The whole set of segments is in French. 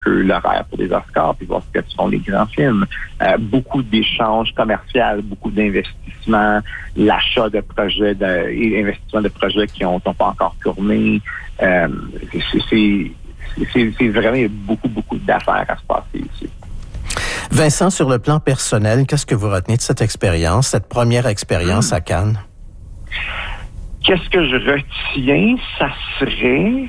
peu l'horaire pour les Oscars, puis voir ce que sont les grands films. Beaucoup d'échanges commerciaux, beaucoup d'investissements, l'achat de projets, et investissements de projets qui n'ont pas encore tourné. C'est vraiment, il y a beaucoup d'affaires à se passer ici. Vincent, sur le plan personnel, qu'est-ce que vous retenez de cette expérience, cette première expérience à Cannes? Qu'est-ce que je retiens? Ça serait...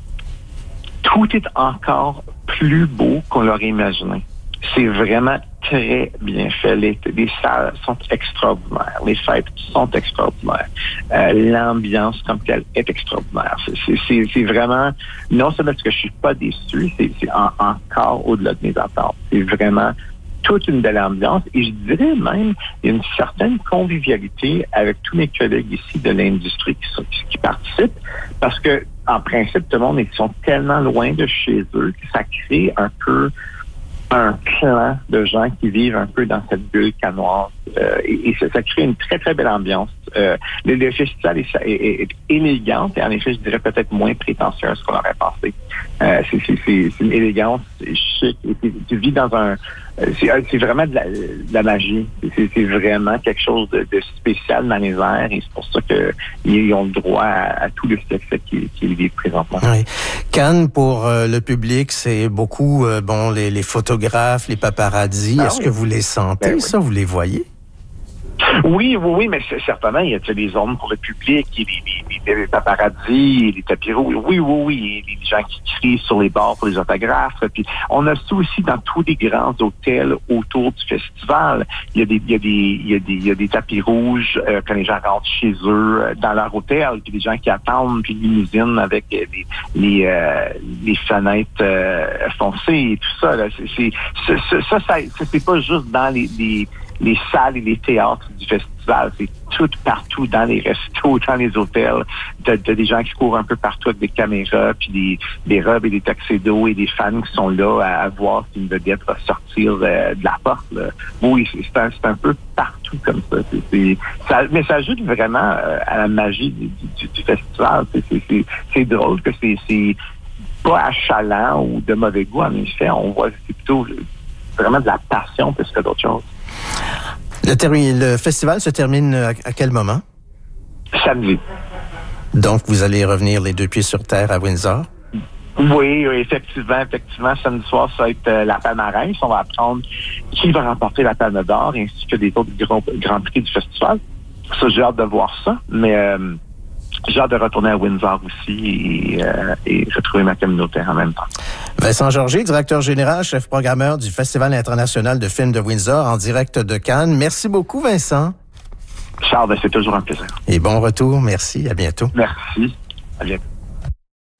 Tout est encore plus beau qu'on l'aurait imaginé. C'est vraiment très bien fait. Les salles sont extraordinaires. Les fêtes sont extraordinaires. L'ambiance comme telle est extraordinaire. C'est vraiment... Non seulement parce que je suis pas déçu, c'est encore au-delà de mes attentes. C'est vraiment toute une belle ambiance. Et je dirais même, il y a une certaine convivialité avec tous mes collègues ici de l'industrie qui participent, parce que en principe, tout le monde, ils sont tellement loin de chez eux que ça crée un peu un clan de gens qui vivent un peu dans cette bulle canoise. Et ça crée une très, très belle ambiance. Le festival est élégant et en effet, je dirais peut-être moins prétentieuse qu'on aurait pensé. C'est une élégance chic. Et tu vis dans un... C'est vraiment de la magie. C'est vraiment quelque chose de spécial dans les airs et c'est pour ça qu'ils ont le droit à tout le succès qu'ils vivent présentement. Oui. Cannes, pour le public, c'est beaucoup les photographes, les paparazzis. Est-ce que vous les sentez, ça? Vous les voyez? Oui, mais certainement, il y a des zones pour le public, les paparazzis, les tapis rouges. Oui, les gens qui crient sur les bords pour les autographes. Puis on a ça aussi dans tous les grands hôtels autour du festival. Il y a des tapis rouges quand les gens rentrent chez eux dans leur hôtel, puis des gens qui attendent, puis limousines avec les fenêtres foncées et tout ça. Là. C'est pas juste dans les salles et les théâtres du festival. C'est tout partout, dans les restos, dans les hôtels. T'as des gens qui courent un peu partout avec des caméras, puis des robes et des tuxedos et des fans qui sont là à voir si une vedette va sortir de la porte. Là. Oui, c'est un peu partout comme ça. Mais ça ajoute vraiment à la magie du festival. C'est drôle que c'est pas achalant ou de mauvais goût. En effet, on voit c'est plutôt vraiment de la passion plus que d'autres choses. Le festival se termine à quel moment? Samedi. Donc, vous allez revenir les deux pieds sur terre à Windsor? Oui, effectivement. Samedi soir, ça va être la palmarès. On va apprendre qui va remporter la Palme d'Or ainsi que des autres grands prix du festival. Ça, j'ai hâte de voir ça. Mais j'ai hâte de retourner à Windsor aussi et retrouver ma communauté en même temps. Vincent Georgier, directeur général, chef programmeur du Festival international de films de Windsor en direct de Cannes. Merci beaucoup, Vincent. Charles, c'est toujours un plaisir. Et bon retour. Merci. À bientôt. Merci. À bientôt.